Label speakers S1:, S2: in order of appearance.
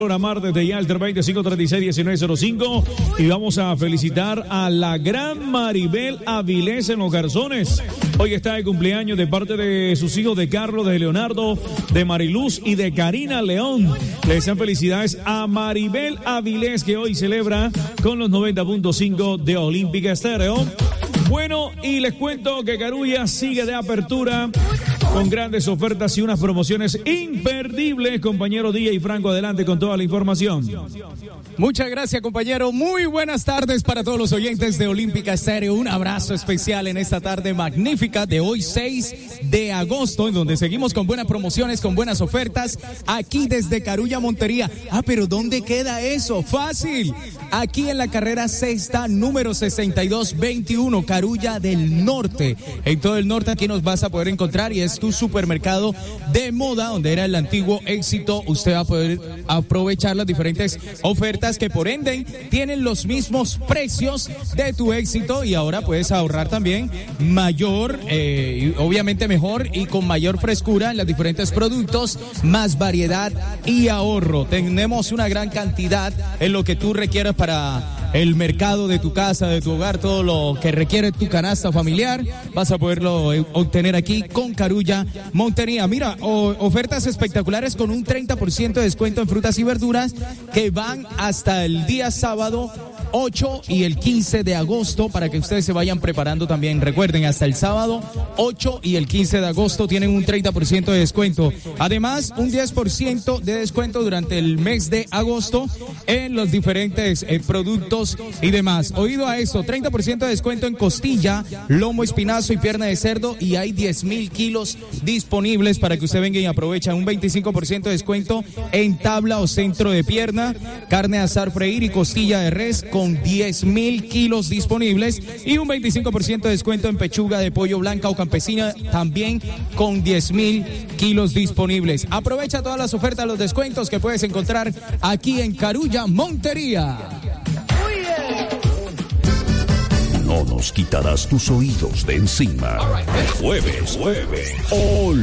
S1: Programar desde ya el 2536-1905 y vamos a felicitar a la gran Maribel Avilés en los Garzones. Hoy está de cumpleaños de parte de sus hijos, de Carlos, de Leonardo, de Mariluz y de Karina León. Le desean felicidades a Maribel Avilés, que hoy celebra con los 90.5 de Olímpica Estéreo. Bueno, y les cuento que Carulla sigue de apertura con grandes ofertas y unas promociones imperdibles. Compañero DJ Franco, adelante con toda la información.
S2: Muchas gracias, compañero. Muy buenas tardes para todos los oyentes de Olímpica Estéreo. Un abrazo especial en esta tarde magnífica de hoy 6 de agosto, en donde seguimos con buenas promociones, con buenas ofertas, aquí desde Carulla, Montería. ¿Pero dónde queda eso? Fácil. Aquí en la carrera sexta, número 6221, Carulla del Norte. En todo el norte aquí nos vas a poder encontrar, y es tu supermercado de moda, donde era el antiguo Éxito. Usted va a poder aprovechar las diferentes ofertas que por ende tienen los mismos precios de tu Éxito, y ahora puedes ahorrar también mayor, obviamente mejor y con mayor frescura en los diferentes productos, más variedad y ahorro. Tenemos una gran cantidad en lo que tú requieras para el mercado de tu casa, de tu hogar, todo lo que requiere tu canasta familiar, vas a poderlo obtener aquí con Carulla Montería. Mira, ofertas espectaculares con un 30% de descuento en frutas y verduras que van hasta el día sábado 8 y el 15 de agosto, para que ustedes se vayan preparando también. Recuerden, hasta el sábado 8 y el 15 de agosto tienen un 30% de descuento. Además, un 10% de descuento durante el mes de agosto en los diferentes productos y demás. Oído a esto, 30% de descuento en costilla, lomo, espinazo y pierna de cerdo, y hay 10,000 kilos disponibles para que usted venga y aproveche. Un 25% de descuento en tabla o centro de pierna, carne de asar, freír y costilla de res con 10,000 kilos disponibles, y un 25% de descuento en pechuga de pollo blanca o campesina, también con 10,000 kilos disponibles. Aprovecha todas las ofertas, los descuentos que puedes encontrar aquí en Carulla Montería.
S3: No nos quitarás tus oídos de encima. Jueves.